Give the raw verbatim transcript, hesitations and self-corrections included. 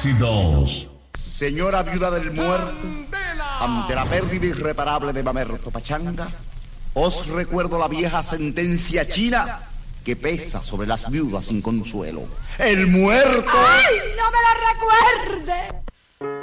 Éxitos. Señora viuda del muerto, ante la pérdida irreparable de Mamerto Pachanga, os recuerdo la vieja sentencia china que pesa sobre las viudas sin consuelo. ¡El muerto! ¡Ay, no me lo recuerde!